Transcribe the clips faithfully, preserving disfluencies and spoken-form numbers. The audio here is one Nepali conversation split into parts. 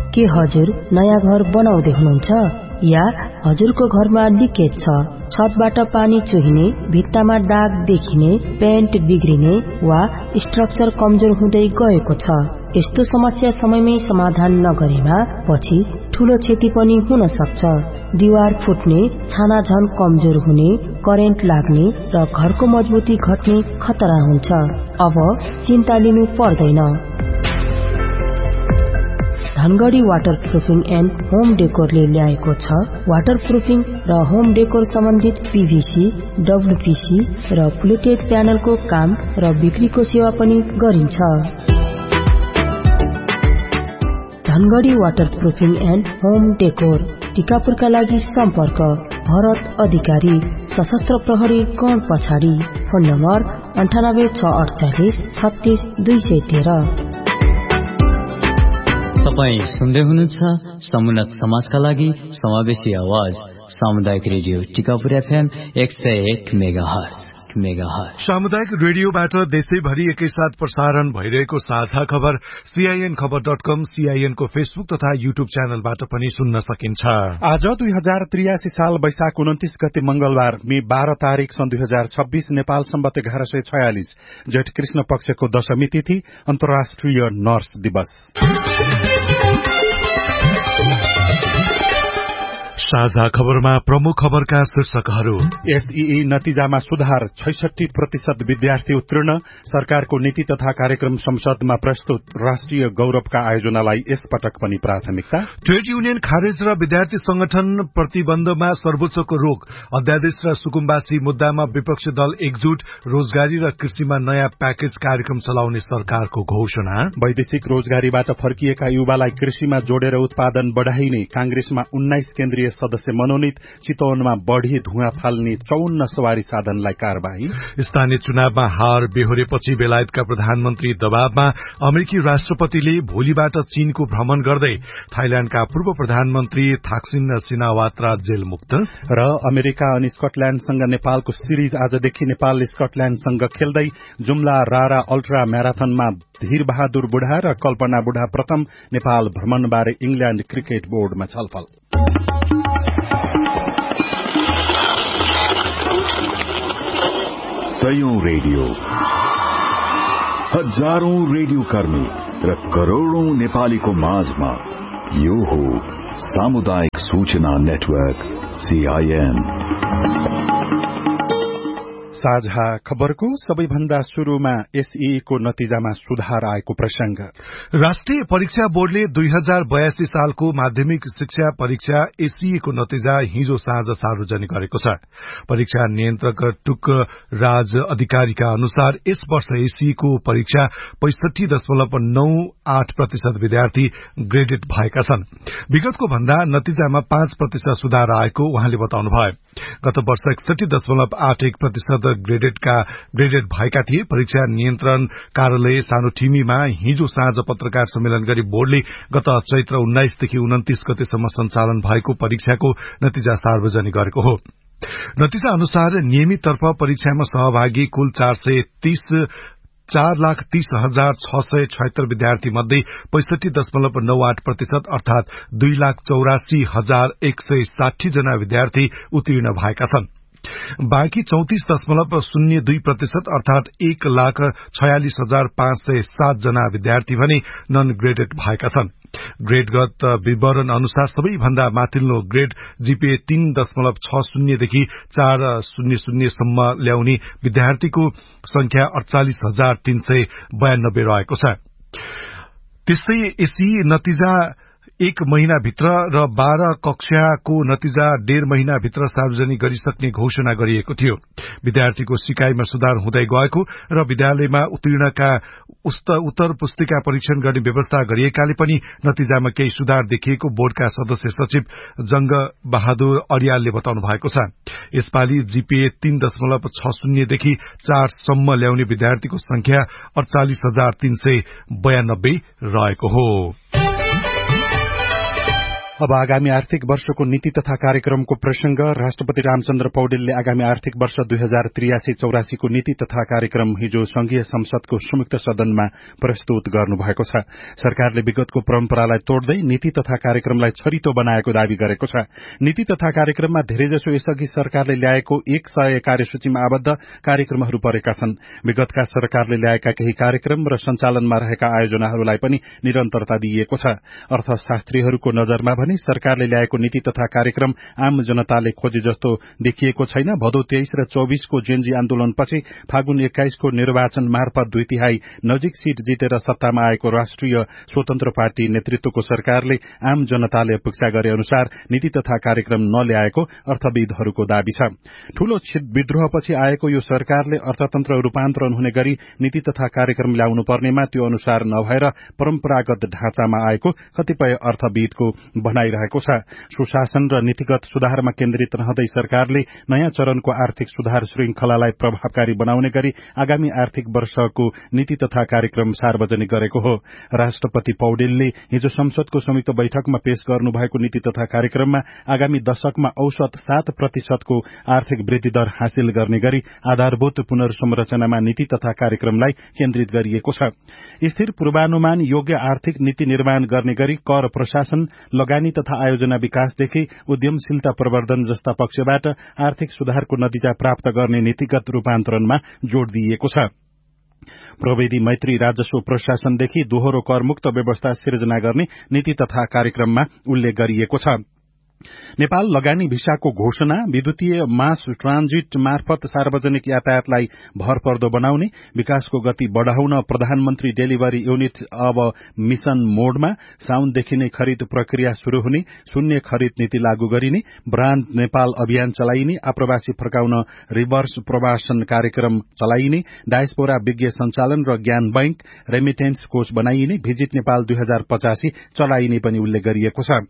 के हजुर नयाँ घर बनाउँदै हुनुहुन्छ या हजुरको घरमा लिकेज छ, छतबाट पानी चुहिने, भित्तामा दाग देखिने, पेन्ट बिग्रिने वा स्ट्रक्चर कमजोर हुँदै गएको छ? यस्तो समस्या समयमै समाधान नगरेमा पछि ठूलो क्षति पनि हुन सक्छ। दिवार फुट्ने, छाना झन कमजोर हुने, करेन्ट लाग्ने र घरको मजबुती घट्ने खतरा हुन्छ। अब चिन्ता लिनु पर्दैन। धनगढ़ी वाटर प्रूफिङ एन्ड होम डेकोरले ल्याएको छ वाटर प्रूफिङ र होम डेकोर सम्बन्धित पीभीसी, डब्ल्यूपीसी र प्लेटेड प्यानलको काम र बिक्रीको सेवा पनि गरिन्छ। Dhangadhi water प्रूफिङ and home decor, टिकापुरका लागि सम्पर्क भरत अधिकारी, सशस्त्र प्रहरी गण पछाडि। फोन नम्बर अन्ठानब्बे छ अडचालिस छत्तीस दुई सय तेह्र। तपाईँ सुन्दै हुनुहुन्छ समुन्नत समाजका लागि समावेशी आवाज सामुदायिक रेडियो टिकापुर एफएम एक सय एक मेगाहर्ज मेगाहर्ज। सामुदायिक रेडियोबाट देशैभरि एकैसाथ प्रसारण भइरहेको साझा खबर सीआईएन खबर डट कम, सीआईएन को फेसबुक तथा युट्युब च्यानलबाट पनि सुन्न सकिन्छ। आज दुई हजार त्रियासी साल वैशाख उन्तिस गते मंगलबार मे बाह्र तारीक सन् दुई हजार छब्बीस नेपाल सम्बत एघार सय छयालिस जेठ कृष्ण पक्षको दशमी तिथि अन्तर्राष्ट्रिय नर्स दिवस। साझा खबरमा प्रमुख खबरका शीर्षकहरू। एसईई नतिजामा सुधार, छैसठी प्रतिशत विद्यार्थी उत्तीर्ण, सरकारको नीति तथा कार्यक्रम संसदमा प्रस्तुत, राष्ट्रिय गौरवका आयोजनालाई यसपटक पनि प्राथमिकता। ट्रेड युनियन खारेज र विद्यार्थी संगठन प्रतिबन्धमा सर्वोच्चको रोक, अध्यादेश र सुकुम्बासी मुद्दामा विपक्षी दल एकजुट, रोजगारी र कृषिमा नयाँ प्याकेज कार्यक्रम चलाउने सरकारको घोषणा। वैदेशिक रोजगारीबाट फर्किएका युवालाई कृषिमा जोडेर उत्पादन बढ़ाइने, कांग्रेसमा उन्नाइस केन्द्रीय सदस्य मनोनित, चितवनमा बढ़ी धुवा फाल्ने चौन्न सवारी साधनलाई कार्यवाही। स्थानीय चुनावमा हार बेहोरेपछि बेलायतका प्रधानमन्त्री दबावमा, अमेरिकी राष्ट्रपतिले भोलिबाट चीनको भ्रमण गर्दै थाइल्याण्डका पूर्व प्रधानमन्त्री थाक्सिन सिनावात्रा जेल मुक्त। र अमेरिका अनि स्कटल्याण्डसँग नेपालको सिरिज आजदेखि नेपाल स्कटल्याण्डसँग खेल्दै जुम्ला रारा अल्ट्रा म्याराथनमा धीर बहादुर बुढा र कल्पना बुढा प्रथम नेपाल भ्रमणबारे इंग्ल्याण्ड क्रिकेट बोर्डमा छलफल। सयौं रेडियो, हजारौं रेडियो कर्मी र करोड़ौं नेपालीको माझमा यो हो सामुदायिक सूचना नेटवर्क सीआईएन। साझा खबरको सबैभन्दा शुरूमा एसईई को नतिजामा सुधार आएको प्रसंग। राष्ट्रिय परीक्षा बोर्डले दुई हजार बयासी सालको माध्यमिक शिक्षा परीक्षा एसईई को नतिजा हिजो साँझ सार्वजनिक गरेको छ। परीक्षा नियन्त्रक टुक राज अधिकारीका अनुसार यस वर्ष एसईई को परीक्षा पैंसठी दशमलव नौ आठ प्रतिशत विद्यार्थी ग्रेडेड भएका छन्। विगतको भन्दा नतिजामा पाँच प्रतिशत सुधार आएको उहाँले बताउनुभयो। गत वर्ष एकसठी दशमलव आठ एक प्रतिशत ग्रेडेडका ग्रेडेड भएका थिए। परीक्षा नियन्त्रण कार्यालय सानोठिमीमा हिजो साँझ पत्रकार सम्मेलन गरी बोर्डले गत चैत्र उन्नाइसदेखि उन्तिस गतेसम्म सञ्चालन भएको परीक्षाको नतिजा सार्वजनिक गरेको हो। नतिजा अनुसार नियमित तर्फ परीक्षामा सहभागी कुल चार सय तीस चार लाख तीस हजार छ सय छयत्तर विद्यार्थी मध्ये पैंसठी दशमलव नौ आठ प्रतिशत अर्थात दुई लाख चौरासी हजार एक सय साठी जना विद्यार्थी उत्तीर्ण भएका छन्। बाँकी चौतिस दशमलव शून्य दुई प्रतिशत अर्थात एक लाख छयालिस हजार पाँच सय सात जना विद्यार्थी भने नन ग्रेडेड भएका छन्। ग्रेडगत विवरण अनुसार सबैभन्दा माथिल्लो ग्रेड जीपीए तीन दशमलव छ शून्यदेखि चार शून्य शून्यसम्म ल्याउने विद्यार्थीको संख्या अड़चालिस हजार तीन सय बयानब्बे रहेको छ। त्यस्तै एसईई नतिजा एक महिनाभित्र र बाह्र कक्षाको नतिजा डेढ़ महिनाभित्र सार्वजनिक गरिसक्ने घोषणा गरिएको थियो। विद्यार्थीको सिकाइमा सुधार हुँदै गएको र विद्यालयमा उत्तीर्णका उत्तर पुस्तिका परीक्षण गर्ने व्यवस्था गरिएकाले पनि नतिजामा केही सुधार देखिएको बोर्डका सदस्य सचिव जंग बहादुर अरियालले बताउनु भएको छ। यसपालि जीपीए तीन दशमलव छ शून्यदेखि चारसम्म ल्याउने विद्यार्थीको संख्या अड़चालिस हजार तीन सय बयानब्बे रहेको हो। अब आगामी आर्थिक वर्षको नीति तथा कार्यक्रमको प्रसंग। राष्ट्रपति रामचन्द्र पौडेलले आगामी आर्थिक वर्ष दुई हजार त्रियासी चौरासीको नीति तथा कार्यक्रम हिजो संघीय संसदको संयुक्त सदनमा प्रस्तुत गर्नुभएको छ। सरकारले विगतको परम्परालाई तोड्दै नीति तथा कार्यक्रमलाई छरितो बनाएको दावी गरेको छ। नीति तथा कार्यक्रममा धेरैजसो यसअघि सरकारले ल्याएको एक सय कार्यसूचीमा आबद्ध कार्यक्रमहरू परेका छन्। विगतका सरकारले ल्याएका केही कार्यक्रम र सञ्चालनमा रहेका आयोजनाहरूलाई पनि निरन्तरता दिइएको छ। अर्थशास्त्रीहरूको नजरमा भने सरकारले ल्याएको नीति तथा कार्यक्रम आम जनताले खोजे जस्तो देखिएको छैन। भदौ तेइस र चौबीसको जेनजी आन्दोलनपछि फागुन एक्काइसको निर्वाचन मार्फत दुई तिहाई नजिक सीट जितेर सत्तामा आएको राष्ट्रिय स्वतन्त्र पार्टी नेतृत्वको सरकारले आम जनताले अपेक्षा गरे अनुसार नीति तथा कार्यक्रम नल्याएको अर्थविदहरूको दावी छ। ठूलो विद्रोहपछि आएको यो सरकारले अर्थतन्त्र रूपान्तरण हुने गरी नीति तथा कार्यक्रम ल्याउनु पर्नेमा त्यो अनुसार नभएर परम्परागत ढाँचामा आएको कतिपय अर्थविदको भनाइरहेको छ। सुशासन र नीतिगत सुधारमा केन्द्रित रहँदै सरकारले नयाँ चरणको आर्थिक सुधार श्रृंखलालाई प्रभावकारी बनाउने गरी आगामी आर्थिक वर्षको नीति तथा कार्यक्रम सार्वजनिक गरेको हो। राष्ट्रपति पौडेलले हिजो संसदको संयुक्त बैठकमा पेश गर्नुभएको नीति तथा कार्यक्रममा आगामी दशकमा औसत सात प्रतिशतको आर्थिक वृद्धि दर हासिल गर्ने गरी आधारभूत पुनर्संरचनामा नीति तथा कार्यक्रमलाई केन्द्रित गरिएको छ। स्थिर पूर्वानुमान योग्य आर्थिक नीति निर्माण गर्ने गरी कर प्रशासन, लगानी तथा आयोजना विकासदेखि उद्यमशीलता प्रवर्धन जस्ता पक्षबाट आर्थिक सुधारको नतिजा प्राप्त गर्ने नीतिगत रूपान्तरणमा जोड़ दिइएको छ। प्रविधि मैत्री राजस्व प्रशासनदेखि दोहोरो करमुक्त व्यवस्था सिर्जना गर्ने नीति तथा कार्यक्रममा उल्लेख गरिएको छ। नेपाल लगानी भिसाको घोषणा, विद्युतीय मास ट्रान्जिट मार्फत सार्वजनिक यातायातलाई भरपर्दो बनाउने, विकासको गति बढ़ाउन प्रधानमन्त्री डेलिभरी युनिट अब मिशन मोडमा, साउनदेखि नै खरिद प्रक्रिया शुरू हुने, शून्य खरिद नीति लागू गरिने, ब्रान्ड नेपाल अभियान चलाइने, आप्रवासी फर्काउन रिभर्स प्रवासन कार्यक्रम चलाइने, डायस्पोरा विज्ञ सञ्चालन र ज्ञान बैंक, रेमिटेन्स कोष बनाइने, भिजिट नेपाल दुई हजार पचासी चलाइने पनि उल्लेख गरिएको छ।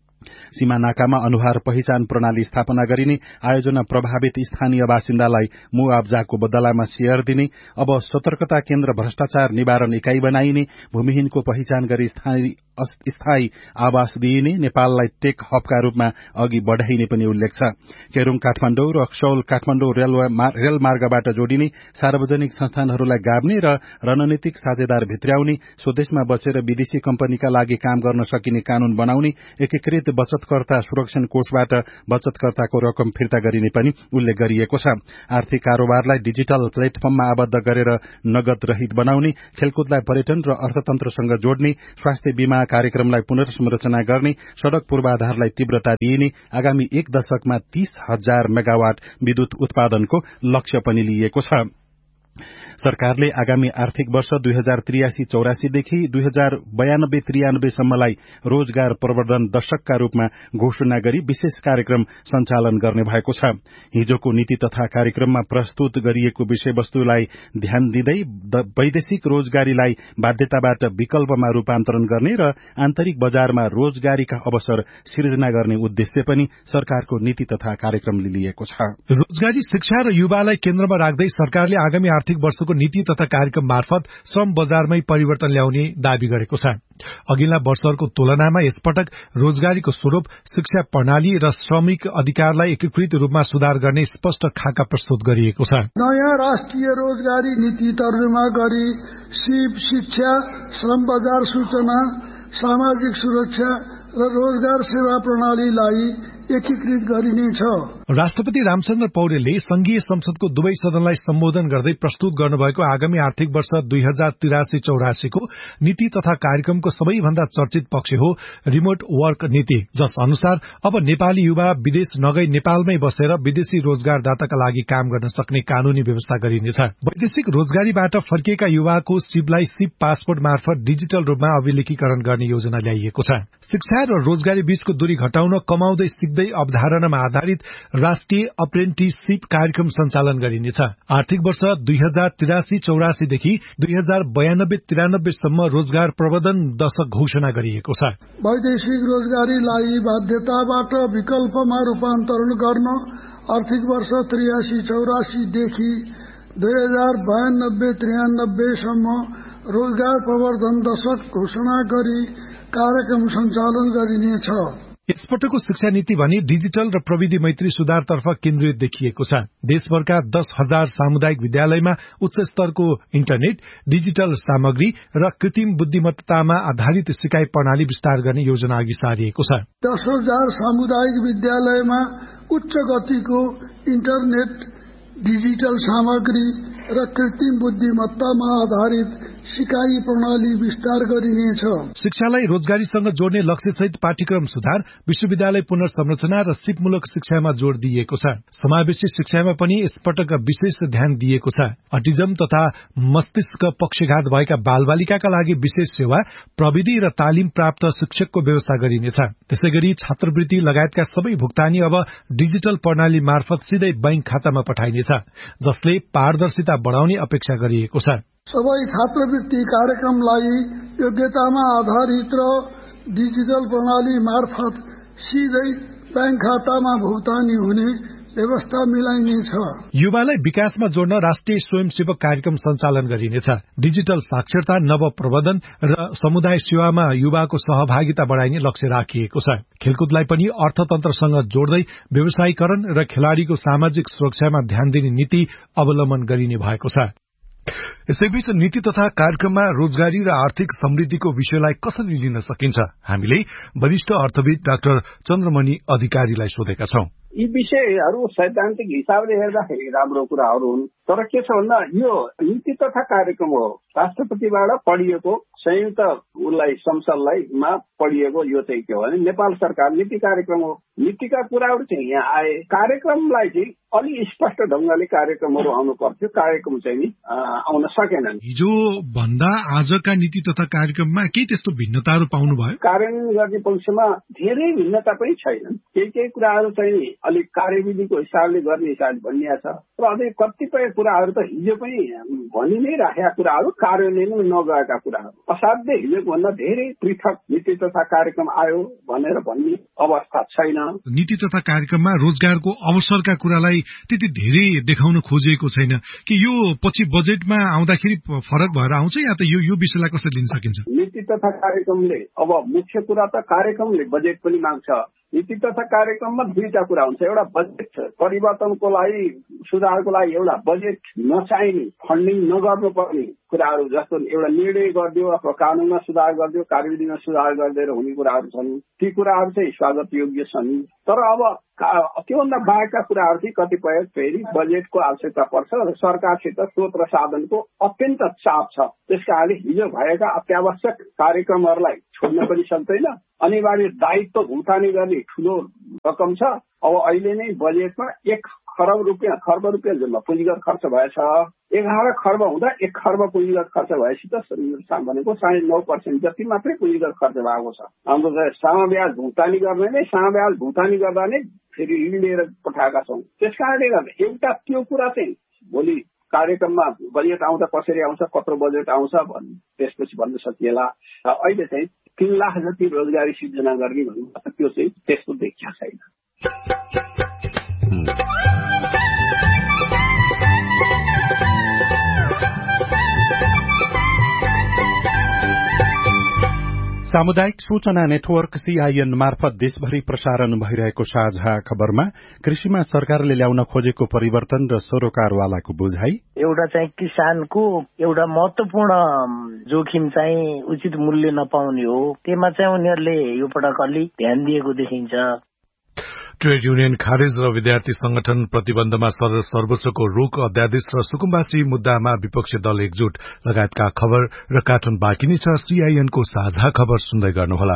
सीमा नाकामा अनुहार पहिचान प्रणाली स्थापना गरिने, आयोजना प्रभावित स्थानीय बासिन्दालाई मुआवजाको बदलामा शेयर दिने, अब सतर्कता केन्द्र भ्रष्टाचार निवारण इकाई बनाइने, भूमिहीनको पहिचान गरी स्थायी आवास दिइने, नेपाललाई टेक हबका रूपमा अघि बढ़ाइने पनि उल्लेख छ। केरूङ काठमाण्डौ र अक्सौल काठमाण्डौ रेल मार्गबाट जोडिने, सार्वजनिक संस्थानहरूलाई गाभ्ने र रणनीतिक साझेदार भित्र्याउने, स्वदेशमा बसेर विदेशी कम्पनीका लागि काम गर्न सकिने कानून बनाउने, एकीकृत बचतकर्ता सुरक्षण कोषबाट बचतकर्ताको रकम फिर्ता गरिने पनि उल्लेख गरिएको छ। आर्थिक कारोबारलाई डिजिटल प्लेटफर्ममा आबद्ध गरेर नगद रहित बनाउने, खेलकुदलाई पर्यटन र अर्थतन्त्रसँग जोड्ने, स्वास्थ्य बीमा कार्यक्रमलाई पुनर्संरचना गर्ने, सड़क पूर्वाधारलाई तीव्रता दिइने, आगामी एक दशकमा तीस हजार मेगावाट विद्युत उत्पादनको लक्ष्य पनि लिएको छ। सरकारले आगामी आर्थिक वर्ष दुई हजार त्रियासी चौरासीदेखि दुई हजार बयानब्बे त्रियानब्बे सम्मलाई रोजगार प्रवर्धन दशकका रूपमा घोषणा गरी विशेष कार्यक्रम सञ्चालन गर्ने भएको छ। हिजोको नीति तथा कार्यक्रममा प्रस्तुत गरिएको विषयवस्तुलाई ध्यान दिँदै वैदेशिक रोजगारीलाई बाध्यताबाट विकल्पमा रूपान्तरण गर्ने र आन्तरिक बजारमा रोजगारीका अवसर सिर्जना गर्ने उद्देश्य पनि सरकारको नीति तथा कार्यक्रमले लिएको छ। रोजगारी, शिक्षा र युवालाई केन्द्रमा राख्दै सरकारले आगामी आर्थिक वर्षको नीति तथा कार्यक्रम मार्फत श्रम बजारमै परिवर्तन ल्याउने दावी गरेको छ। अघिल्ला वर्षहरूको तुलनामा यसपटक रोजगारीको स्वरूप, शिक्षा प्रणाली र श्रमिक अधिकारलाई एकीकृत रूपमा सुधार गर्ने स्पष्ट खाका प्रस्तुत गरिएको छ। नयाँ राष्ट्रिय रोजगारी नीति तर्जुमा गरी सिप, शिक्षा, श्रम बजार सूचना, सामाजिक सुरक्षा र रोजगार सेवा प्रणालीलाई एकीकृत गरिनेछ। राष्ट्रपति रामचन्द्र पौडेलले संघीय संसदको दुवै सदनलाई सम्बोधन गर्दै प्रस्तुत गर्नुभएको आगामी आर्थिक वर्ष दुई हजार तिरासी चौरासीको नीति तथा कार्यक्रमको सबैभन्दा चर्चित पक्ष हो रिमोट वर्क नीति, जस अनुसार अब नेपाली युवा विदेश नगई नेपालमै बसेर विदेशी रोजगारदाताका लागि काम गर्न सक्ने कानूनी व्यवस्था गरिनेछ। वैदेशिक रोजगारीबाट फर्किएका युवाको सिपलाई सिप पासपोर्ट मार्फत डिजिटल रूपमा अभिलेखीकरण गर्ने योजना ल्याइएको छ। शिक्षा र रोजगारी बीचको दूरी घटाउन कमाउँदै सिक्दै अवधारणामा आधारित राष्ट्रिय अप्रेन्टिसशिप कार्यक्रम सञ्चालन गरिनेछ। आर्थिक वर्ष दुई हजार तिरासी चौरासीदेखि दुई हजार बयानब्बे तिरानब्बे सम्म रोजगार प्रवर्धन दशक घोषणा गरिएको छ। वैदेशिक रोजगारीलाई बाध्यताबाट विकल्पमा रूपान्तरण गर्न आर्थिक वर्ष त्रियासी चौरासीदेखि दुई हजार बयानब्बे त्रियानब्बे सम्म रोजगार प्रवर्धन दशक घोषणा गरी कार्यक्रम सञ्चालन गरिनेछ। यसपटकको शिक्षा नीति भने डिजिटल र प्रविधि मैत्री सुधारतर्फ केन्द्रित देखिएको छ। देशभरका दस हजार सामुदायिक विद्यालयमा उच्च स्तरको इन्टरनेट, डिजिटल सामग्री र कृत्रिम बुद्धिमत्तामा आधारित सिकाइ प्रणाली विस्तार गर्ने योजना अघि सारिएको छ। दस हजार सामुदायिक विद्यालयमा उच्च गतिको इन्टरनेट, डिजिटल सामग्री र कृत्रिम बुद्धिमत्तामा आधारित सिकाइ प्रणाली विस्तार गरिनेछ। शिक्षालाई रोजगारीसँग जोड्ने लक्ष्यसहित पाठ्यक्रम सुधार, विश्वविद्यालय पुनर्संरचना र सिपमूलक शिक्षामा जोड़ दिइएको छ। समावेशी शिक्षामा पनि यसपटक विशेष ध्यान दिएको छ। अटिजम तथा मस्तिष्क पक्षघात भएका बालबालिकाका लागि विशेष सेवा, प्रविधि र तालिम प्राप्त शिक्षकको व्यवस्था गरिनेछ। त्यसैगरी छात्रवृत्ति लगायतका सबै भुक्तानी अब डिजिटल प्रणाली मार्फत सिधै बैंक खातामा पठाइनेछ, जसले पारदर्शिता बढ़ाउने अपेक्षा गरिएको छ। सबै छात्रवृत्ति कार्यक्रमलाई योग्यतामा आधारित र डिजिटल प्रणाली मार्फत सिधै बैंक खातामा भुक्तानी हुने व्यवस्था मिलाइनेछ। युवालाई विकासमा जोड्न राष्ट्रिय स्वयंसेवक कार्यक्रम सञ्चालन गरिनेछ। डिजिटल साक्षरता, नव प्रबन्धन र समुदाय सेवामा युवाको सहभागिता बढ़ाइने लक्ष्य राखिएको छ। खेलकुदलाई पनि अर्थतन्त्रसँग जोड्दै व्यवसायीकरण र खेलाड़ीको सामाजिक सुरक्षामा ध्यान दिने नीति अवलम्बन गरिने भएको छ। यसैबीच नीति तथा कार्यक्रममा रोजगारी र आर्थिक समृद्धिको विषयलाई कसरी लिन सकिन्छ, हामीले वरिष्ठ अर्थविद डाक्टर चन्द्रमणि अधिकारीलाई सोधेका छौं। यी विषयहरू सैद्धान्तिक हिसाबले हेर्दाखेरि राम्रो कुराहरू हुन्, तर के छ भन्दा यो नीति तथा कार्यक्रम हो, राष्ट्रपतिबाट पढिएको संयुक्त उसलाई संसदलाई मा पढिएको। यो चाहिँ के हो भने नेपाल सरकार नीति कार्यक्रम हो। नीतिका कुराहरू चाहिँ यहाँ आए, कार्यक्रमलाई चाहिँ अलि स्पष्ट ढंगले कार्यक्रमहरू आउनु पर्थ्यो, कार्यक्रम चाहिँ नि आउन सकेनन्। हिजो भन्दा आजका नीति तथा कार्यक्रममा के त्यस्तो भिन्नताहरू पाउनु भयो? कार्यान्वयन गर्ने पक्षमा धेरै भिन्नता पनि छैनन्। केही केही कुराहरू चाहिँ अलिक कार्यविधिको हिसाबले गर्ने हिसाबले भनिएको छ र अझै कतिपय कुराहरू त हिजो पनि भनि नै राखेका कुराहरू कार्यान्वयन नगएका कुराहरू, असाध्यै हिजोको भन्दा धेरै पृथक नीति तथा कार्यक्रम आयो भनेर भन्ने अवस्था छैन। नीति तथा कार्यक्रममा रोजगारको अवसरका कुरालाई त्यति धेरै देखाउन खोजिएको छैन कि यो पछि बजेटमा आउँदाखेरि फरक भएर आउँछ, या त यो यो विषयलाई कसरी लिन सकिन्छ? नीति तथा कार्यक्रमले अब मुख्य कुरा त कार्यक्रमले बजेट पनि माग्छ। नीति तथा कार्यक्रममा दुईटा कुरा हुन्छ, एउटा बजेट परिवर्तनको लागि, सुधारको लागि एउटा बजेट नचाहिने, फन्डिङ नगर्नुपर्ने कुराहरू, जस्तो एउटा निर्णय गरिदियो अथवा कानूनमा सुधार गरिदियो, कार्यविधिमा सुधार गरिदिएर हुने कुराहरू छन्। ती कुराहरू चाहिँ स्वागत योग्य छन्। तर अब त्योभन्दा बाहेकका कुराहरू चाहिँ कतिपय फेरि बजेटको आवश्यकता पर्छ र सरकारसित स्रोत र साधनको अत्यन्त चाप छ। त्यस कारणले हिजो भएका अत्यावश्यक कार्यक्रमहरूलाई छोड्न पनि सक्दैन। अनिवार्य दायित्व भुक्तानी गर्ने ठूलो रकम छ। अब अहिले नै बजेटमा एक खरब रुपियाँ खर्ब रुपियाँ जम्मा पुँजीगत खर्च भएछ। एघार खर्ब हुँदा एक खर्ब पुँजीगत खर्च भएपछि त भनेको साढे नौ पर्सेन्ट जति मात्रै पुँजीगत खर्च भएको छ। हाम्रो सामा ब्याज भुक्तानी गर्ने नै सामा ब्याज भुक्तानी गर्दा नै फेरि ऋण लिएर पठाएका छौँ। त्यस कारणले गर्दा एउटा त्यो कुरा चाहिँ भोलि कार्यक्रममा बजेट आउँदा कसरी आउँछ, कत्रो बजेट आउँछ भन्ने त्यसपछि भन्न सकिएला। अहिले चाहिँ तीन लाख जति रोजगारी सिर्जना गर्ने भन्नु त्यो चाहिँ त्यस्तो देखिया छैन। सामुदायिक सूचना नेटवर्क सीआईएन मार्फत देशभरि प्रसारण भइरहेको साझा खबरमा कृषिमा सरकारले ल्याउन खोजेको परिवर्तन र सरोकारवालाको बुझाइ, एउटा चाहिँ किसानको एउटा महत्वपूर्ण जोखिम चाहिँ उचित मूल्य नपाउने हो, त्यसमा चाहिँ उनीहरूले यो पटक अलि ध्यान दिएको देखिन्छ। ट्रेड युनियन खारेज र विद्यार्थी संगठन प्रतिबन्धमा सर्वोच्चको रोक अध्यादेश र सुकुम्बासी मुद्दामा विपक्षी दल एकजुट लगायतका खबर र कार्टुन बाँकी नै छ। सीआईएनको साझा खबर सुन्दै गर्नुहोला।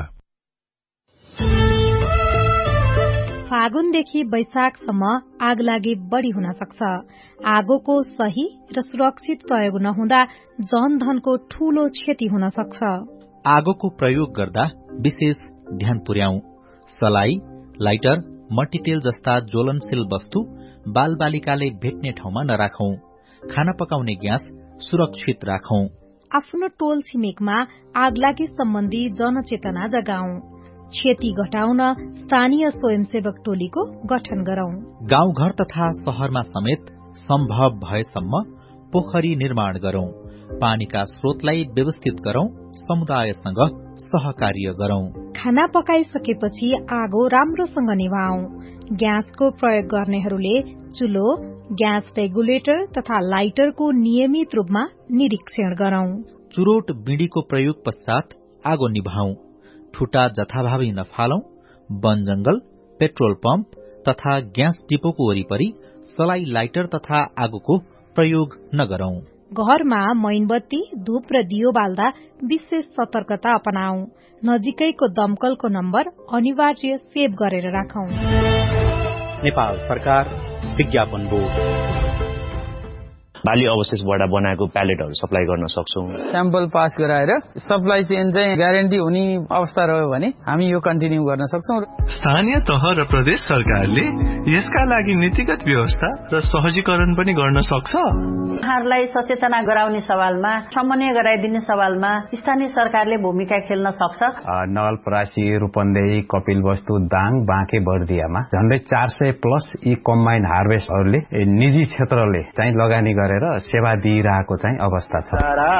फागुनदेखि वैशाखसम्म आगलागी बढ़ी हुन सक्छ। आगोको सही र सुरक्षित प्रयोग नहुँदा जनधनको ठूलो क्षति हुन सक्छ। आगोको प्रयोग गर्दा विशेष ध्यान पुर्याउँ। सलाई, लाइटर, मट्टीतेल जस्ता ज्वलनशील वस्तु बालबालिकाले भेट्ने ठाउँमा नराखौं। खाना पकाउने ग्यास सुरक्षित राखौं। आफ्नो टोल छिमेकमा आगलागी सम्बन्धी जनचेतना जगाउँ। क्षति घटाउन स्थानीय स्वयंसेवक टोलीको गठन गरौं। गाउँघर तथा शहरमा समेत सम्भव भएसम्म पोखरी निर्माण गरौं। पानीका स्रोतलाई व्यवस्थित गरौं। समुदायसँग सहकार्य गरौं। खाना पकाइसकेपछि आगो राम्रोसँग निभाऊ। ग्यासको प्रयोग गर्नेहरूले चुलो, ग्यास रेगुलेटर तथा लाइटरको नियमित रूपमा निरीक्षण गरौं। चुरोट बिडीको प्रयोग पश्चात आगो निभाऊ। ठुटा जथाभावी नफालौं। वन जंगल, पेट्रोल पम्प तथा ग्यास डिपोको वरिपरि सलाई, लाइटर तथा आगोको प्रयोग नगरौं। घरमा मैनबत्ती, धूप र दियो बाल्दा विशेष सतर्कता अपनाऊ। नजिकैको दमकलको नम्बर अनिवार्य सेभ गरेर राखौं। नेपाल सरकार विज्ञापन बोर्ड बाली अवशेषबाट बनाएको प्यालेटहरू सप्लाई गर्न सक्छौं। स्याम्पल पास गराएर सप्लाई चेन चाहिँ ग्यारेन्टी हुने अवस्था रह्यो भने हामी यो कन्टिन्यू गर्न सक्छौं। स्थानीय तह र प्रदेश सरकारले यसका लागि नीतिगत व्यवस्था र सहजीकरण पनि गर्न सक्छ। उहाँहरूलाई सचेतना गराउने सवालमा, समन्वय गराइदिने सवालमा स्थानीय सरकारले भूमिका खेल्न सक्छ। नवलपरासी, रूपन्देही, कपिलवस्तु, दाङ, बाँके, बर्दियामा झण्डै चार सय प्लस यी कम्बाइन हार्भेस्टहरूले निजी क्षेत्रले चाहिँ लगानी गरेर सेवा दिइरहेको चाहिँ अवस्था छ।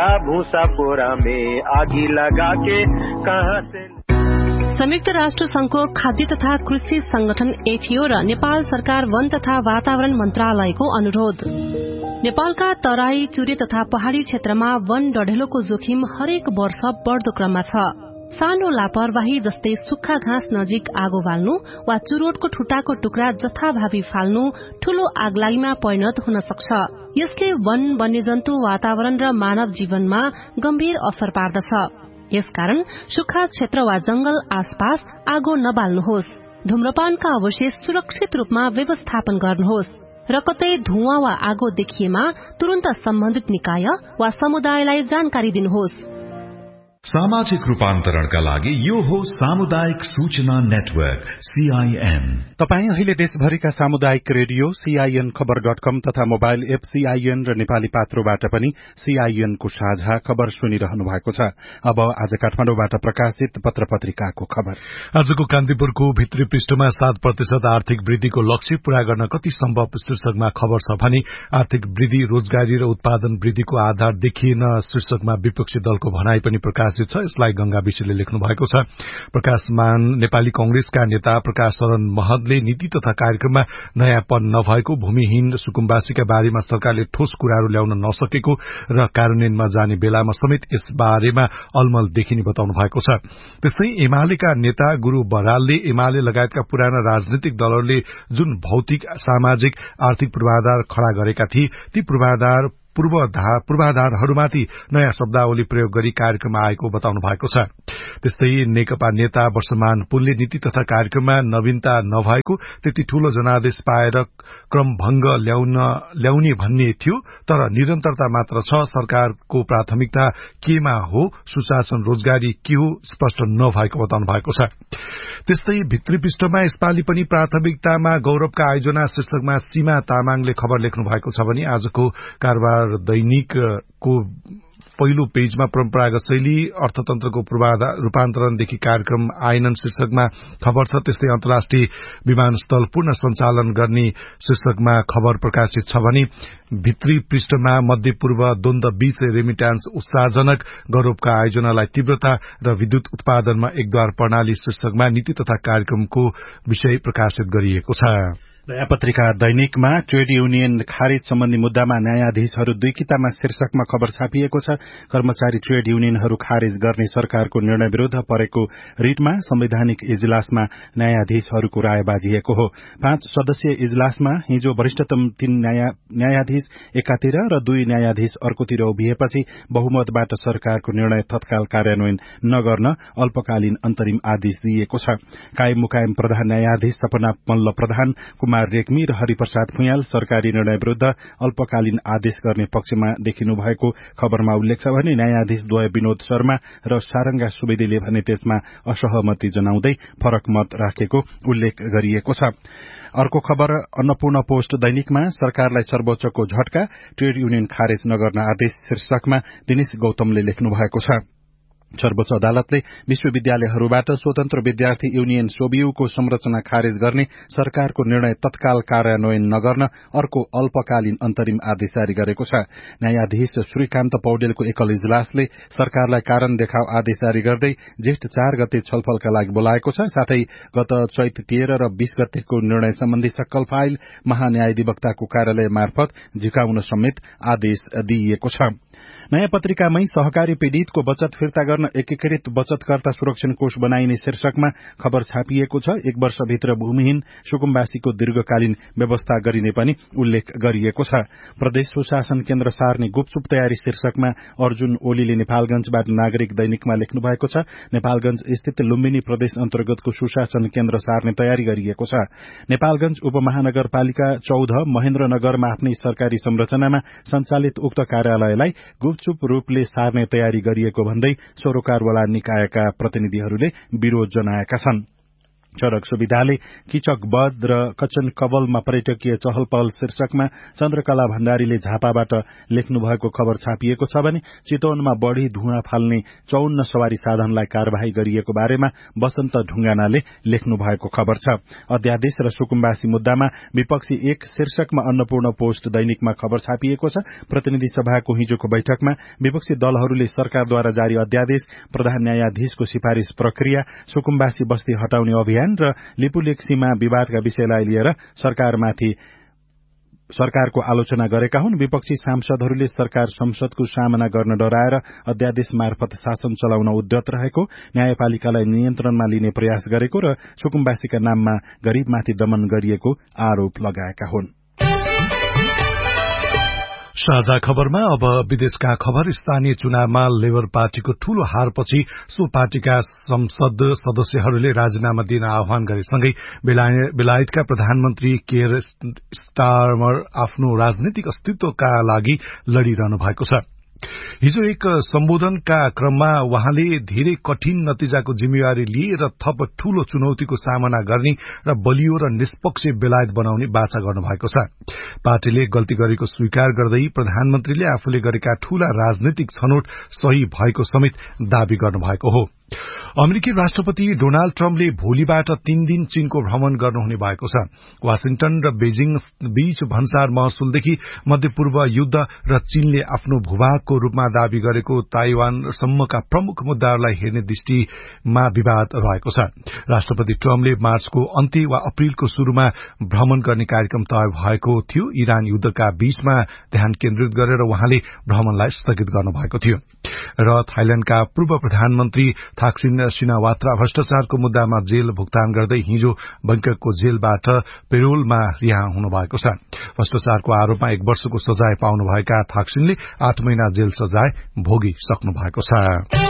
संयुक्त राष्ट्र संघको खाद्य तथा कृषि संगठन एफिओ र नेपाल सरकार वन तथा वातावरण मन्त्रालयको अनुरोध। नेपालका तराई, चुरे तथा पहाड़ी क्षेत्रमा वन डढेलोको जोखिम हरेक वर्ष बढ़दो क्रममा छ। सानो लापरवाही जस्तै सुक्खा घाँस नजिक आगो बाल्नु वा चुरोटको ठुटाको टुक्रा जथाभावी फाल्नु ठूलो आगलागीमा परिणत हुन सक्छ। यसले वन, वन्यजन्तु, वातावरण र मानव जीवनमा गम्भीर असर पार्दछ। यसकारण सुक्खा क्षेत्र वा जंगल आसपास आगो नबाल्नुहोस्। धूम्रपानका अवशेष सुरक्षित रूपमा व्यवस्थापन गर्नुहोस् र कतै धुवाँ वा आगो देखिएमा तुरन्त सम्बन्धित निकाय वा समुदायलाई जानकारी दिनुहोस्। सामाजिक रूपान्तरणका लागि यो हो सामुदायिक सूचना नेटवर्क सीआईएन। तपाई अहिले देशभरिका सामुदायिक रेडियो सीआईएन खबर डट कम तथा मोबाइल एप सीआईएन र नेपाली पात्रोबाट पनि सीआईएन को साझा खबर सुनिरहनु भएको छ। अब आज काठमाडौँबाट प्रकाशित पत्र पत्रिकाको खबर। आजको कान्तिपुरको भित्री पृष्ठमा सात प्रतिशत आर्थिक वृद्धिको लक्ष्य पूरा गर्न कति सम्भव शीर्षकमा खबर छ भने आर्थिक वृद्धि, रोजगारी र उत्पादन वृद्धिको आधार देखिएन शीर्षकमा विपक्षी दलको भनाई पनि प्रकाश छ। यसलाई गंगा विशले लेख्नु भएको छ। प्रकाशमान नेपाली कंग्रेसका नेता प्रकाश शरण महतले नीति तथा कार्यक्रममा नयाँपन नभएको, भूमिहीन सुकुम्बासीका बारेमा सरकारले ठोस कुराहरू ल्याउन नसकेको र कार्यान्वयनमा जाने बेलामा समेत यस बारेमा अलमल देखिने बताउनु भएको छ। त्यस्तै एमालेका नेता गुरू बरालले एमाले लगायतका पुराना राजनीतिक दलहरूले जुन भौतिक, सामाजिक, आर्थिक पूर्वाधार खड़ा गरेका थिए ती पूर्वाधार पूर्वाधारहरूमाथि नयाँ शब्दावली प्रयोग गरी कार्यक्रम आएको बताउनु भएको छ। त्यस्तै नेकपा नेता वर्षमान पुलले नीति तथा कार्यक्रममा नवीनता नभएको, त्यति ठूलो जनादेश पाएर क्रमभंग ल्याउन ल्याउने भन्ने थियो, तर निरन्तरता मात्र छ। सरकारको प्राथमिकता केमा हो, सुशासन, रोजगारी के हो स्पष्ट नभएको बताउनु भएको छ। त्यस्तै भित्री पृष्ठमा यसपालि पनि प्राथमिकतामा गौरवका आयोजना शीर्षकमा सीमा तामाङले खबर लेख्नु भएको छ भने आजको कारोबार दैनिकको पहिलो पेजमा परम्परागत शैली, अर्थतन्त्रको रूपान्तरणदेखि कार्यक्रम आएनन् शीर्षकमा खबर छ। त्यस्तै अन्तर्राष्ट्रिय विमानस्थल पूर्ण सञ्चालन गर्ने शीर्षकमा खबर प्रकाशित छ भने भित्री पृष्ठमा मध्यपूर्व द्वन्द बीच रेमिट्यान्स उत्साहजनक, गौरवका आयोजनालाई तीव्रता र विद्युत उत्पादनमा एकद्वार प्रणाली शीर्षकमा नीति तथा कार्यक्रमको विषय प्रकाशित गरिएको छ। नयाँ पत्रिका दैनिकमा ट्रेड युनियन खारेज सम्बन्धी मुद्दामा न्यायाधीशहरू दुई कितामा शीर्षकमा खबर छापिएको छ। कर्मचारी ट्रेड युनियनहरू खारेज गर्ने सरकारको निर्णय विरूद्ध परेको रिटमा संवैधानिक इजलासमा न्यायाधीशहरूको राय बाजिएको हो। पाँच सदस्यीय इजलासमा हिजो वरिष्ठतम तीन न्यायाधीश एकातिर र दुई न्यायाधीश अर्कोतिर उभिएपछि बहुमतबाट सरकारको निर्णय तत्काल कार्यान्वयन नगर्न अल्पकालीन अन्तरिम आदेश दिइएको छ। कायम मुकायम प्रधान न्यायाधीश सपना मल्ल प्रधान, कुमार रेग्मी र हरिप्रसाद भुइयाल सरकारी निर्णय विरूद्ध अल्पकालीन आदेश गर्ने पक्षमा देखिनु भएको खबरमा उल्लेख छ भने न्यायाधीश द्वय विनोद शर्मा र सारंगा सुवेदीले भने त्यसमा असहमति जनाउँदै फरक मत राखेको उल्लेख गरिएको छ। अर्को खबर अन्नपूर्ण पोस्ट दैनिकमा सरकारलाई सर्वोच्चको झट्का, ट्रेड युनियन खारेज नगर्न आदेश शीर्षकमा दिनेश गौतमले लेख्नु भएको छ। सर्वोच्च अदालतले विश्वविद्यालयहरूबाट स्वतन्त्र विद्यार्थी युनियन सोबियुको संरचना खारेज गर्ने सरकारको निर्णय तत्काल कार्यान्वयन नगर्न अर्को अल्पकालीन अन्तरिम आदेश जारी गरेको छ। न्यायाधीश श्रीकान्त पौडेलको एकल इजलासले सरकारलाई कारण देखाउ आदेश जारी गर्दै जेठ चार गते छलफलका लागि बोलाएको छ। साथै गत चैत तेह्र र बीस गतेको निर्णय सम्बन्धी सक्कल फाइल महान्यायाधिवक्ताको कार्यालय मार्फत झिकाउन समेत आदेश दिइएको छ। नयाँ पत्रिकामै सहकारी पीड़ितको बचत फिर्ता गर्न एकीकृत बचतकर्ता सुरक्षण कोष बनाइने शीर्षकमा खबर छापिएको छ। एक वर्षभित्र भूमिहीन सुकुम्बासीको दीर्घकालीन व्यवस्था गरिने पनि उल्लेख गरिएको छ। प्रदेश सुशासन केन्द्र सार्ने गुपचुप तयारी शीर्षकमा अर्जुन ओलीले नेपालगंजबाट नागरिक दैनिकमा लेख्नु भएको छ। नेपालगंज स्थित लुम्बिनी प्रदेश अन्तर्गतको सुशासन केन्द्र सार्ने तयारी गरिएको छ। नेपालगंज उपमहानगरपालिका चौध महेन्द्रनगरमा आफ्नै सरकारी संरचनामा सञ्चालित उक्त कार्यालयलाई गुपचुप रूपले सार्ने तयारी गरिएको भन्दै सरोकारवाला निकायका प्रतिनिधिहरूले विरोध जनाएका छन्। सड़क सुविधाले किचक बध र कचन कवलमा पर्यटकीय चहल पहल शीर्षकमा चन्द्रकला भण्डारीले झापाबाट लेख्नु भएको खबर छापिएको छ भने चितवनमा बढ़ी धुवाँ फाल्ने चौन्न सवारी साधनलाई कार्यवाही गरिएको बारेमा वसन्त ढुंगानाले लेख्नु भएको खबर छ। अध्यादेश र सुकुम्बासी मुद्दामा विपक्षी एक शीर्षकमा अन्नपूर्ण पोस्ट दैनिकमा खबर छापिएको छ। प्रतिनिधि सभाको हिजोको बैठकमा विपक्षी दलहरूले सरकारद्वारा जारी अध्यादेश, प्रधान न्यायाधीशको सिफारिश प्रक्रिया, सुकुम्बासी बस्ती हटाउने अभियान र लिपुलेक सीमा विवादका विषयलाई लिएर सरकारमाथि सरकारको आलोचना गरेका हुन्। विपक्षी सांसदहरूले सरकार संसदको सामना गर्न डराएर अध्यादेश मार्फत शासन चलाउन उद्यत रहेको, न्यायपालिकालाई नियन्त्रणमा लिने प्रयास गरेको र सुकुम्बासीका नाममा गरीबमाथि दमन गरिएको आरोप लगाएका हुन्। साझा खबरमा अब विदेशका खबर। स्थानीय चुनावमा लेबर पार्टीको ठूलो हारपछि सो पार्टीका संसद सदस्यहरूले राजीनामा दिन आह्वान गरेसँगै बेलायतका प्रधानमन्त्री केयर स्टारमर आफ्नो राजनीतिक अस्तित्वका लागि लड़िरहनु भएको छ। हिजो एक सम्बोधनका क्रममा वहाँले धेरै कठिन नतिजाको जिम्मेवारी लिए र थप ठूलो चुनौतीको सामना गर्ने र बलियो र निष्पक्ष बेलायत बनाउने बाचा गर्नुभएको छ। पार्टीले गल्ती गरेको स्वीकार गर्दै प्रधानमन्त्रीले आफूले गरेका ठूला राजनीतिक छनौट सही भएको समेत दावी गर्नुभएको हो। अमेरिकी राष्ट्रपति डोनाल्ड ट्रम्पले भोलिबाट तीन दिन चीनको भ्रमण गर्नुहुने भएको छ। वाशिंटन र बेजिङ बीच भन्सार महसुलदेखि मध्यपूर्व युद्ध र चीनले आफ्नो भूभागको रूपमा दावी गरेको ताइवानसम्मका प्रमुख मुद्दाहरूलाई हेर्ने दृष्टिमा विवाद रहेको छ। राष्ट्रपति ट्रम्पले मार्चको अन्त्य वा अप्रिलको शुरूमा भ्रमण गर्ने कार्यक्रम तय भएको थियो। इरान युद्धका बीचमा ध्यान केन्द्रित गरेर वहाँले भ्रमणलाई स्थगित गर्नुभएको थियो। र थाइल्याण्डका पूर्व प्रधानमन्त्री थाक्सिन सिनावात्रा भ्रष्टाचारको मुद्दामा जेल भुक्तान गर्दै हिजो बैंककको जेलबाट पेरोलमा रिहा हुनुभएको छ। भ्रष्टाचारको आरोपमा एक वर्षको सजाय पाउनुभएका थाक्सिनले आठ महिना जेल सजाय भोगिसक्नु भएको छ।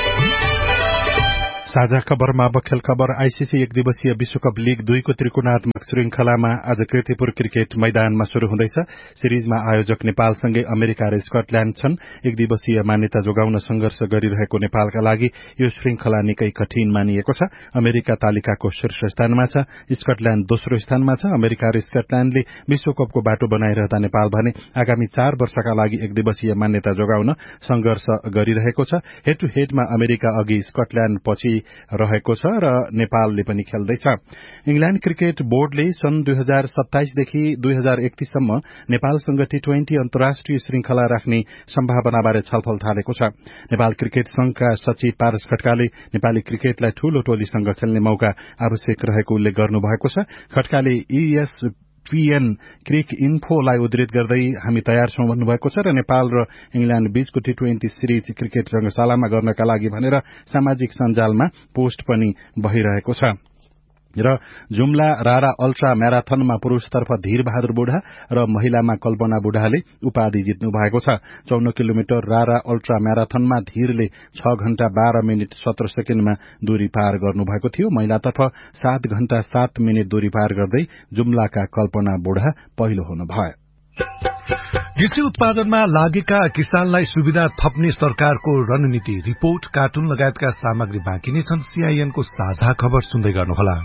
साझा खबरमा अब खेल खबर। आईसीसी एक दिवसीय विश्वकप लीग दुईको त्रिकोणात्मक श्रृंखलामा आज कीर्तिपुर क्रिकेट मैदानमा शुरू हुँदैछ। सिरिजमा आयोजक नेपालसँगै अमेरिका र स्कटल्याण्ड छन्। एक दिवसीय मान्यता जोगाउन संघर्ष गरिरहेको नेपालका लागि यो श्रृंखला निकै कठिन मानिएको छ। अमेरिका तालिकाको शीर्ष स्थानमा छ, स्कटल्याण्ड दोस्रो स्थानमा छ। अमेरिका र स्कटल्याण्डले विश्वकपको बाटो बनाइरहँदा नेपाल भने आगामी चार वर्षका लागि एक दिवसीय मान्यता जोगाउन संघर्ष गरिरहेको छ। हेड टू हेडमा अमेरिका अघि, स्कटल्याण्ड पछि रहेको छ र नेपालले पनि खेल्दैछ। इंग्ल्याण्ड क्रिकेट बोर्डले सन् दुई हजार सत्ताइसदेखि दुई हजार एकतीससम्म नेपालसँग टी ट्वेन्टी अन्तर्राष्ट्रिय श्रृंखला राख्ने सम्भावनाबारे छलफल थालेको छ। नेपाल क्रिकेट संघका सचिव पारस खड्काले नेपाली क्रिकेटलाई ठूलो टोलीसँग खेल्ने मौका आवश्यक रहेको उल्लेख गर्नुभएको छ। खड्काले ईएसपीएन क्रिक इन्फोलाई उद्धृत गर्दै हामी तयार छौं भन्नुभएको छ र नेपाल र इंग्ल्याण्ड बीचको टी ट्वेन्टी सिरिज क्रिकेट रंगशालामा गर्नका लागि भनेर सामाजिक सञ्जालमा पोस्ट पनि भइरहेको छ। र जुम्ला रारा अल्ट्रा म्याराथनमा पुरूषतर्फ धीर बहादुर बुढा र महिलामा कल्पना बुढाले उपाधि जित्नु भएको छ। चौन्न किलोमिटर रारा अल्ट्रा म्याराथनमा धीरले छ घण्टा बाह्र मिनट सत्र सेकेण्डमा दूरी पार गर्नुभएको थियो। महिलातर्फ सात घण्टा सात मिनट दूरी पार गर्दै जुम्लाका कल्पना बुढा पहिलो हुनुभयो। कृषि उत्पादनमा लागेका किसानलाई सुविधा थप्ने सरकारको रणनीति, रिपोर्ट, कार्टुन लगायतका सामग्री बाँकी नै छन्। सीआईएनको साझा खबर सुन्दै गर्नुहोला।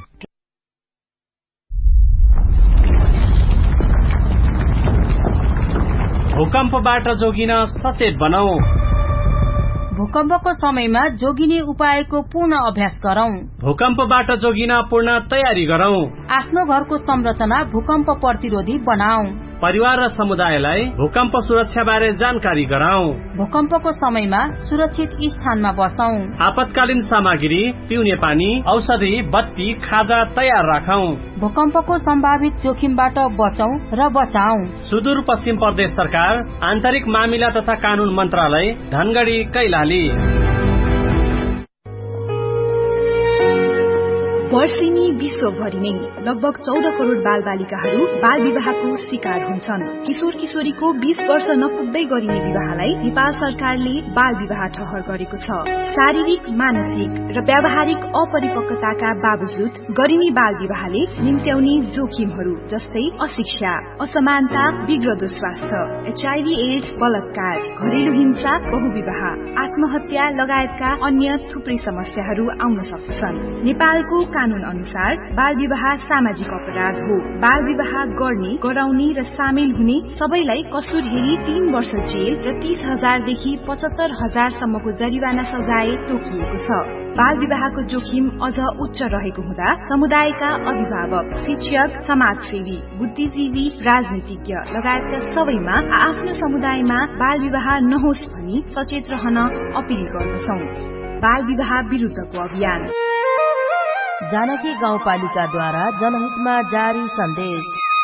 भूकम्पबाट जोगिन सचेत बनौ। भूकम्पको समयमा जोगिने उपायको पूर्ण अभ्यास गरौं। भूकम्पबाट जोगिन पूर्ण तयारी गरौं। आफ्नो घरको संरचना भूकम्प प्रतिरोधी बनाऊ। परिवार र समुदायलाई भूकम्प सुरक्षा बारे जानकारी गराऊ। भूकम्पको समयमा सुरक्षित स्थानमा बसौं। आपतकालीन सामग्री, पिउने पानी, औषधि, बत्ती, खाजा तयार राखौं। भूकम्पको सम्भावित जोखिमबाट बचौं र बचाऊ। सुदूर पश्चिम प्रदेश सरकार, आन्तरिक मामिला तथा कानून मन्त्रालय, धनगढ़ी, कैलाली। वर्षेनी विश्वभरि नै लगभग चौध करोड़ बाल बालिकाहरू बाल विवाहको शिकार हुन्छन्। किशोर किशोरीको बीस वर्ष नपुग्दै गरिने विवाहलाई नेपाल सरकारले बाल विवाह ठहर गरेको छ। शारीरिक, मानसिक र व्यावहारिक अपरिपक्वताका बावजुद गरिने बाल विवाहले निम्त्याउने जोखिमहरू जस्तै अशिक्षा, असमानता, बिग्रदो स्वास्थ्य, एचआईभी एड्स, बलात्कार, घरेलु हिंसा, बहुविवाह, आत्महत्या लगायतका अन्य थुप्रै समस्याहरू आउन सक्छन्। नेपालको कानून अनुसार बाल विवाह सामाजिक अपराध हो। बाल विवाह गर्ने, गराउने र सामेल हुने सबैलाई कसुर हेरी तीन वर्ष जेल र तीस हजारदेखि पचहत्तर हजारसम्मको जरिवाना सजाय तोकिएको छ। बाल विवाहको जोखिम अझ उच्च रहेको हुँदा समुदायका अभिभावक, शिक्षक, समाजसेवी, बुद्धिजीवी, राजनीतिज्ञ लगायतका सबैमा आफ्नो समुदायमा बाल विवाह नहोस् भनी सचेत रहन अपील गर्दछौं। बाल विवाह विरुद्धको अभियान जानकी गाउँपालिकाद्वारा जनहितमा जारी सन्देश।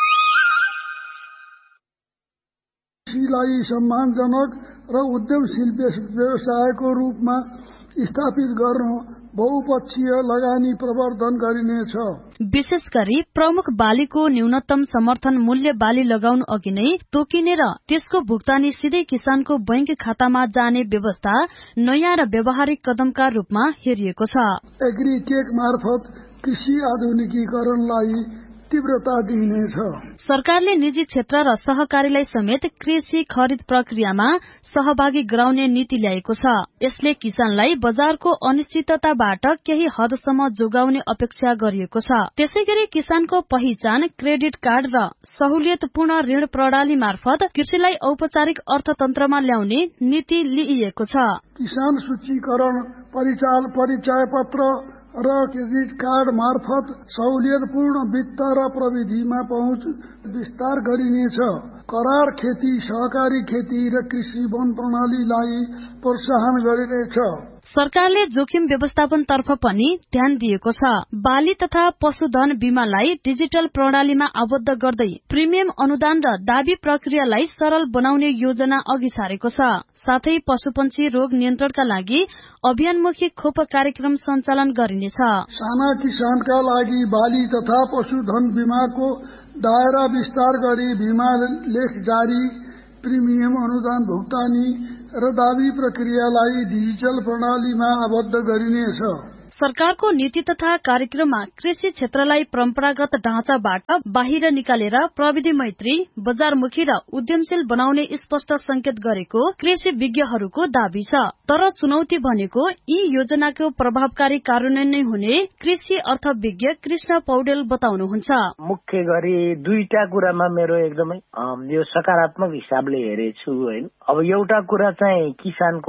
कृषिलाई सम्मानजनक र उद्यमशील व्यवसायको रूपमा स्थापित गर्न बहुपक्षीय लगानी प्रवर्धन गरिनेछ। विशेष गरी प्रमुख बालीको न्यूनतम समर्थन मूल्य बाली लगाउनु अघि नै तोकिने र त्यसको भुक्तानी सिधै किसानको बैंक खातामा जाने व्यवस्था नयाँ र व्यावहारिक कदमका रूपमा हेरिएको छ। एग्रीटेक मार्फत कृषि आधुनिकीकरणलाई तीव्रता दिइनेछ। सरकारले निजी क्षेत्र र सहकारीलाई समेत कृषि खरिद प्रक्रियामा सहभागी गराउने नीति ल्याएको छ। यसले किसानलाई बजारको अनिश्चितताबाट केही हदसम्म जोगाउने अपेक्षा गरिएको छ। त्यसैगरी किसानको पहिचान, क्रेडिट कार्ड र सहुलियतपूर्ण ऋण प्रणाली मार्फत कृषिलाई औपचारिक अर्थतन्त्रमा ल्याउने नीति लिइएको छ। किसान सूचीकरण, परिचाल परिचय पत्र र क्रेडिट कार्ड मार्फत सहुलियतपूर्ण वित्त र प्रविधिमा पहुँच विस्तार गरिनेछ। करार खेती, सहकारी खेती र कृषि वन प्रणालीलाई प्रोत्साहन गरिनेछ। सरकारले जोखिम व्यवस्थापन तर्फ पनि ध्यान दिएको छ। बाली तथा पशुधन बीमालाई डिजिटल प्रणालीमा आबद्ध गर्दै प्रिमियम अनुदान र दावी प्रक्रियालाई सरल बनाउने योजना अघि सारेको छ। साथै पशुपन्छी रोग नियन्त्रणका लागि अभियानमुखी खोप कार्यक्रम सञ्चालन गरिनेछ। साना किसानका लागि बाली तथा पशुधन बीमाको दायरा विस्तार गरी बीमा लेख जारी, प्रिमियम अनुदान भुक्तानी र दावी प्रक्रियालाई डिजिटल प्रणालीमा आबद्ध गरिनेछ। सरकारको नीति तथा कार्यक्रममा कृषि क्षेत्रलाई परम्परागत ढाँचाबाट बाहिर निकालेर प्रविधि मैत्री, बजारमुखी र उद्यमशील बनाउने स्पष्ट संकेत गरेको कृषि विज्ञहरूको दावी छ। तर चुनौती भनेको यी योजनाको प्रभावकारी कार्यान्वयन नै हुने कृषि अर्थविज्ञ कृष्ण पौडेल बताउनुहुन्छ। मुख्य गरी दुईटा कुरामा मेरो एकदमै यो सकारात्मक हिसाबले हेरेछु हैन। अब एउटा कुरा चाहिँ किसानको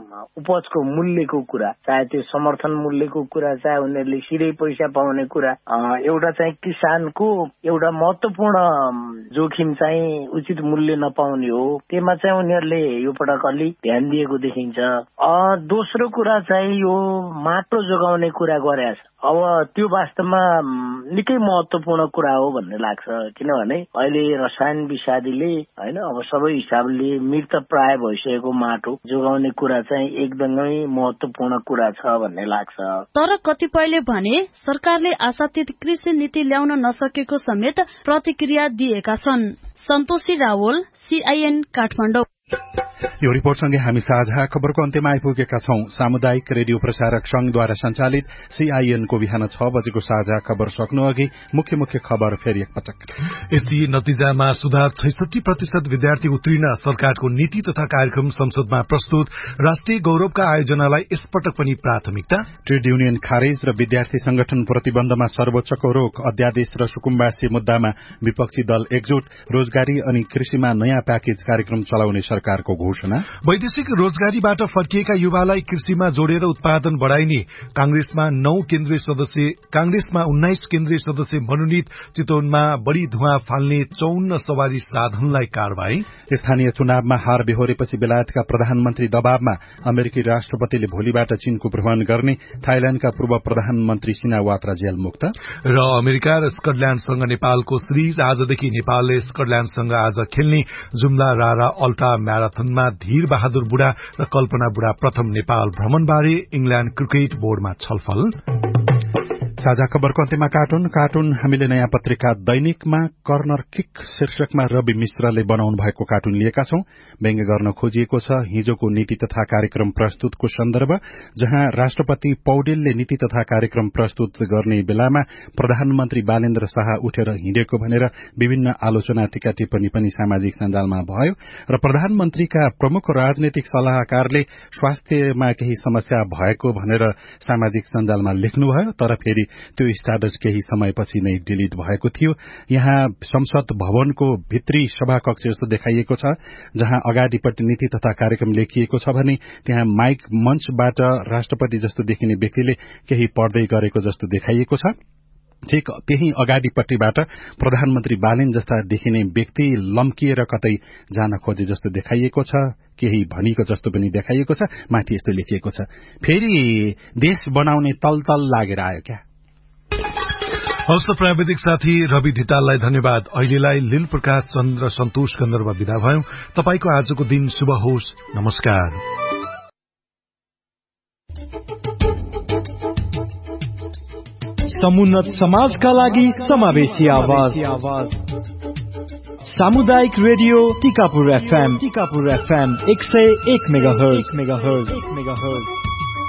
उपजको मूल्यको कुरा, चाहे त्यो समर्थन मूल्यको कुरा, चाहे उनीहरूले सिधै पैसा पाउने कुरा। एउटा चाहिँ किसानको एउटा महत्वपूर्ण जोखिम चाहिँ उचित मूल्य नपाउने हो। त्यसमा चाहिँ उनीहरूले यो पटक अलि ध्यान दिएको देखिन्छ। दोस्रो कुरा चाहिँ यो माटो जोगाउने कुरा गरेछ। अब त्यो वास्तवमा निकै महत्वपूर्ण कुरा हो भन्ने लाग्छ। किनभने अहिले रसायन विषादीले हैन अब सबै हिसाबले मृत प्राय भइसकेको माटो जोगाउने कुरा चाहिँ एकदमै महत्वपूर्ण कुरा छ भन्ने लाग्छ। तर कतिपयले भने सरकारले आशातीत कृषि नीति ल्याउन नसकेको समेत प्रतिक्रिया दिएका छन्। सन्तोषी रावल, सीआईएन काठमाडौँ। यो रिपोर्टसँगै हामी साझा खबरको अन्त्यमा आइपुगेका छौं। सामुदायिक रेडियो प्रसारक संघद्वारा सञ्चालित सीआईएनको बिहान छ बजेको साझा खबर सक्नु अघि मुख्य मुख्य खबर फेरि एकपटक। एसई नतिजामा सुधार छैसठी प्रतिशत विद्यार्थी उत्तीर्ण, सरकारको नीति तथा कार्यक्रम संसदमा प्रस्तुत, राष्ट्रिय गौरवका आयोजनालाई यसपटक पनि प्राथमिकता। ट्रेड युनियन खारेज र विद्यार्थी संगठन प्रतिबन्धमा सर्वोच्चको रोक, अध्यादेश र सुकुम्बासी मुद्दामा विपक्षी दल एकजुट, रोजगारी अनि कृषिमा नयाँ प्याकेज कार्यक्रम चलाउने सरकारको घोषणा। वैदेशिक रोजगारीबाट फर्किएका युवालाई कृषिमा जोडेर उत्पादन बढ़ाइने कांग्रेसमा नौ केन्द्रीय सदस्य कांग्रेसमा उन्नाइस केन्द्रीय सदस्य मनोनित चितवनमा बढ़ी धुवा फाल्ने चौन्न सवारी साधनलाई कारवाही। स्थानीय चुनावमा हार बेहोरेपछि बेलायतका प्रधानमन्त्री दबावमा अमेरिकी राष्ट्रपतिले भोलिबाट चीनको भ्रमण गर्ने। थाइल्याण्डका पूर्व प्रधानमन्त्री सिनावात्रा जेल मुक्त। र अमेरिका र स्कटल्याण्डसँग नेपालको सिरिज आजदेखि नेपालले स्कटल्याण्डसँग आज खेल्ने जुम्ला रारा अल्ट्रा म्याराथनमा धीर बहादुर बुढा र कल्पना बुढा प्रथम नेपाल भ्रमणबारे इंग्ल्याण्ड क्रिकेट बोर्डमा छलफल। साझा खबरको अन्त्यमा कार्टुन कार्टुन हामीले नयाँ पत्रिका दैनिकमा कर्नर किक शीर्षकमा रवि मिश्रले बनाउनु भएको कार्टुन लिएका छौं। व्यङ्ग्य गर्न खोजिएको छ हिजोको नीति तथा कार्यक्रम प्रस्तुतको सन्दर्भ, जहाँ राष्ट्रपति पौडेलले नीति तथा कार्यक्रम प्रस्तुत गर्ने बेलामा प्रधानमन्त्री बालेन्द्र शाह उठेर हिँडेको भनेर विभिन्न आलोचना टीका टिप्पणी पनि सामाजिक सञ्जालमा भयो र प्रधानमन्त्रीका प्रमुख राजनैतिक सल्लाहकारले स्वास्थ्यमा केही समस्या भएको भनेर सामाजिक सञ्जालमा लेख्नुभयो, तर फेरि त्यो स्ट्याटस केही समयपछि नै डिलिट भएको थियो। यहाँ संसद भवनको भित्री सभाकक्ष जस्तो देखाइएको छ, जहाँ अगाडिपट्टि नीति तथा कार्यक्रम लेखिएको छ भने त्यहाँ माइक मञ्चबाट राष्ट्रपति जस्तो देखिने व्यक्तिले केही पढ्दै गरेको जस्तो देखाइएको छ। ठिक त्यही अगाडिपट्टिबाट प्रधानमन्त्री बालेन जस्ता देखिने व्यक्ति लम्किएर कतै जान खोजे जस्तो देखाइएको छ, केही भनिएको जस्तो पनि देखाइएको छ। माथि यस्तो लेखिएको छ, फेरि देश बनाउने तलतल लागेर आयो क्या। हस्त प्राविधिक साथी रवि धिताललाई धन्यवाद। अहिलेलाई लील प्रकाश चन्द्र सन्तोष गन्धर्व विदा भयौं। तपाईको आजको दिन शुभ होस्। नमस्कार। समुन्नत समाजका लागि समावेशी आवाज सामुदायिक radio Tikapur FM Tikapur FM एक सय एक मेगाहर्ज मेगाहर्ज मेगाहर्ज